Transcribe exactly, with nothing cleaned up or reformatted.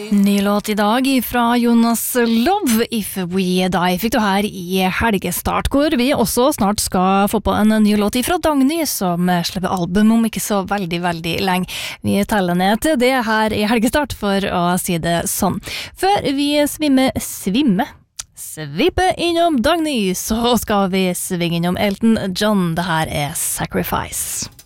Ny låt i dag fra Jonas Love, If We Die, fikk du her i helgestart, hvor vi også snart skal få på en ny låt fra Dagny, som slipper album om ikke så veldig, veldig lenge. Vi teller ned til det her i helgestart, for å si det sånn. Før vi svimmer, svimme, svippe innom Dagny, så skal vi svinge innom Elton John. Det her er Sacrifice.